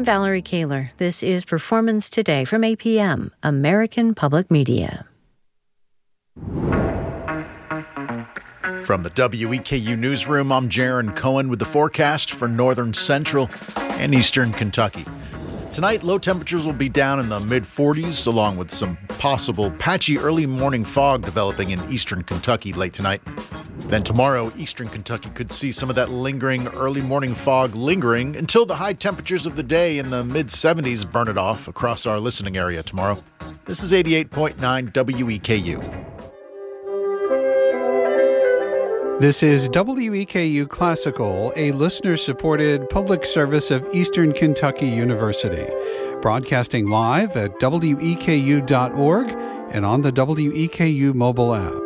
Valerie Kaler. This is Performance Today from APM, American Public Media. From the WEKU Newsroom, I'm Jaron Cohen with the forecast for northern central and eastern Kentucky. Tonight, low temperatures will be down in the mid-40s, along with some possible patchy early morning fog developing in eastern Kentucky late tonight. Then tomorrow, eastern Kentucky could see some of that lingering early morning fog lingering until the high temperatures of the day in the mid-70s burn it off across our listening area tomorrow. This is 88.9 WEKU. This is WEKU Classical, a listener-supported public service of Eastern Kentucky University, broadcasting live at weku.org and on the WEKU mobile app.